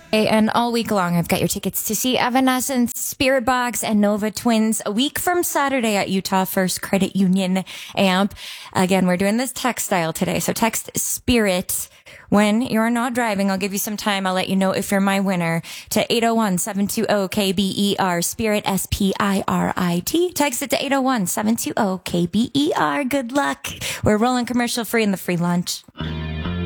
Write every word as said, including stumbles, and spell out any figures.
And all week long, I've got your tickets to see Evanescence, Spiritbox, and Nova Twins a week from Saturday at Utah First Credit Union Amp. Again, we're doing this text style today. So text SPIRIT when you're not driving. I'll give you some time. I'll let you know if you're my winner to eight oh one, seven two zero, K B E R, Spirit, S P I R I T. Text it to eight oh one, seven two zero, K B E R. Good luck. We're rolling commercial free in the free lunch.